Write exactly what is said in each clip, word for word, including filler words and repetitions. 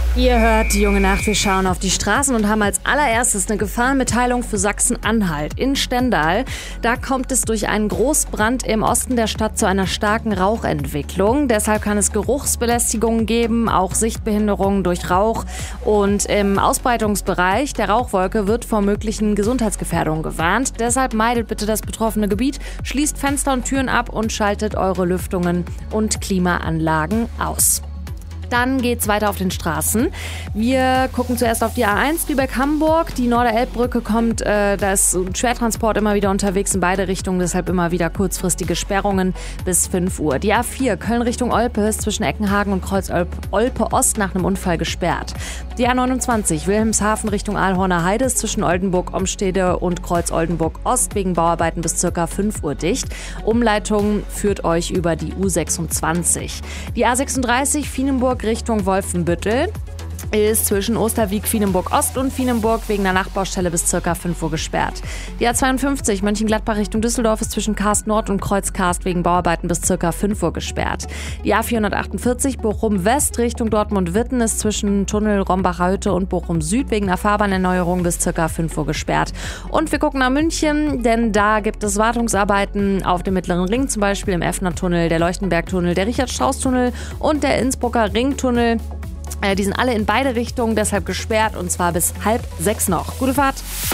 Ihr hört die Junge Nacht, wir schauen auf die Straßen und haben als allererstes eine Gefahrenmitteilung für Sachsen-Anhalt. In Stendal, da kommt es durch einen Großbrand im Osten der Stadt zu einer starken Rauchentwicklung. Deshalb kann es Geruchsbelästigungen geben, auch Sichtbehinderungen durch Rauch. Und im Ausbreitungsbereich der Rauchwolke wird vor möglichen Gesundheitsgefährdungen gewarnt. Deshalb meidet bitte das betroffene Gebiet, schließt Fenster und Türen ab und schaltet eure Lüftungen und Klimaanlagen aus. Dann geht's weiter auf den Straßen. Wir gucken zuerst auf die A eins Lübeck-Hamburg. Die Norderelbbrücke kommt, äh, da ist Schwertransport immer wieder unterwegs in beide Richtungen, deshalb immer wieder kurzfristige Sperrungen bis fünf Uhr. Die A vier Köln Richtung Olpe ist zwischen Eckenhagen und Kreuz Olpe Ost nach einem Unfall gesperrt. Die A neunundzwanzig Wilhelmshaven Richtung Aalhorner Heide ist zwischen Oldenburg-Omstede und Kreuz Oldenburg Ost wegen Bauarbeiten bis ca. fünf Uhr dicht. Umleitung führt euch über die U sechsundzwanzig. Die A sechsunddreißig Fienenburg Richtung Wolfenbüttel ist zwischen Osterwieck, Fienenburg Ost und Fienenburg wegen der Nachbaustelle bis ca. fünf Uhr gesperrt. Die A zweiundfünfzig Mönchengladbach Richtung Düsseldorf ist zwischen Karst Nord und Kreuz Karst wegen Bauarbeiten bis ca. fünf Uhr gesperrt. Die A vierhundertachtundvierzig Bochum West Richtung Dortmund-Witten ist zwischen Tunnel Rombacher Hütte und Bochum Süd wegen der Fahrbahnerneuerung bis ca. fünf Uhr gesperrt. Und wir gucken nach München, denn da gibt es Wartungsarbeiten auf dem Mittleren Ring, zum Beispiel im Effner-Tunnel, der Leuchtenberg-Tunnel, der Richard-Strauss-Tunnel und der Innsbrucker Ringtunnel. Die sind alle in beide Richtungen deshalb gesperrt und zwar bis halb sechs noch. Gute Fahrt!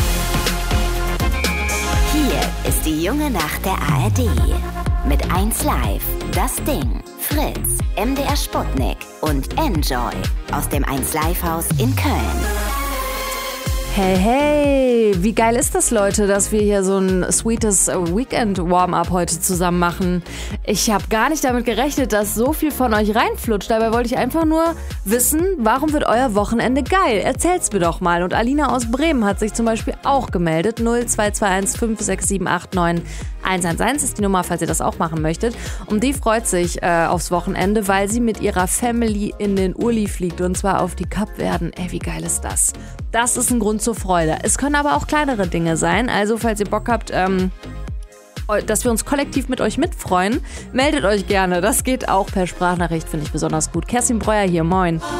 Hier ist die Junge Nacht der A R D. Mit eins Live, Das Ding, Fritz, M D R Sputnik und Enjoy aus dem eins Live Haus in Köln. Hey, hey, wie geil ist das, Leute, dass wir hier so ein sweetes Weekend-Warm-Up heute zusammen machen. Ich habe gar nicht damit gerechnet, dass so viel von euch reinflutscht. Dabei wollte ich einfach nur wissen, warum wird euer Wochenende geil? Erzählt's mir doch mal. Und Alina aus Bremen hat sich zum Beispiel auch gemeldet. null zwei zwei eins fünf sechs sieben acht neun eins eins eins ist die Nummer, falls ihr das auch machen möchtet. Und die freut sich äh, aufs Wochenende, weil sie mit ihrer Family in den Uli fliegt. Und zwar auf die Kapverden. Ey, wie geil ist das? Das ist ein Grund zur Freude. Es können aber auch kleinere Dinge sein. Also, falls ihr Bock habt, ähm, dass wir uns kollektiv mit euch mitfreuen, meldet euch gerne. Das geht auch per Sprachnachricht, finde ich besonders gut. Kerstin Breuer hier, moin.